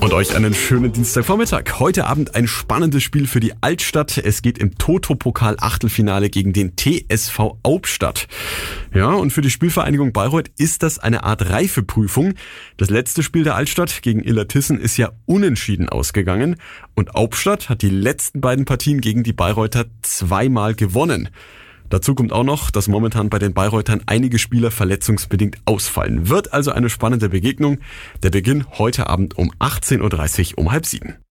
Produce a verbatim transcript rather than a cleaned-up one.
Und euch einen schönen Dienstagvormittag. Heute Abend ein spannendes Spiel für die Altstadt. Es geht im Toto-Pokal-Achtelfinale gegen den T S V Aubstadt. Ja, und für die Spielvereinigung Bayreuth ist das eine Art Reifeprüfung. Das letzte Spiel der Altstadt gegen Illertissen ist ja unentschieden ausgegangen. Und Aubstadt hat die letzten beiden Partien gegen die Bayreuther zweimal gewonnen. Dazu kommt auch noch, dass momentan bei den Bayreutern einige Spieler verletzungsbedingt ausfallen. Wird also eine spannende Begegnung. Der Beginn heute Abend um achtzehn Uhr dreißig um halb sieben.